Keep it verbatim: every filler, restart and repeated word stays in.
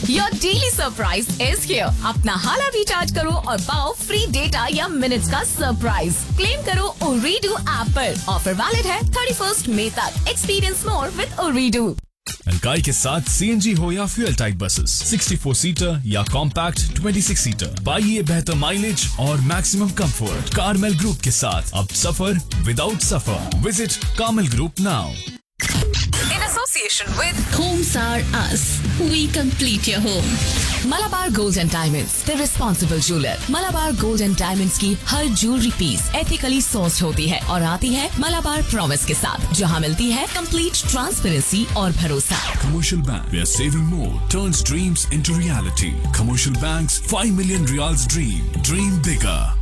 Your daily surprise is here. अपना हाला recharge करो और पाओ फ्री डेटा या मिनट्स का सरप्राइज। क्लेम करो Ooredoo ऐप पर। ऑफर वैलिड है थर्टी फर्स्ट मई तक। Experience more with Ooredoo। अलकाई के साथ सीएनजी हो या fuel type buses, sixty four seater या कॉम्पैक्ट ट्वेंटी सिक्स सीटर, पाइए बेहतर माइलेज और मैक्सिमम कंफर्ट। कार्मेल ग्रुप के साथ अब सफर without suffer. Visit Carmel group now. In association with Homes are us. We complete your home. Malabar Gold and Diamonds, the responsible jeweler. Malabar Gold and Diamonds की हर jewelry piece ethically sourced होती है और आती है Malabar Promise के साथ, जहाँ मिलती है complete transparency और भरोसा। Commercial Bank, where saving more turns dreams into reality. Commercial Bank's five million Riyals dream. Dream bigger.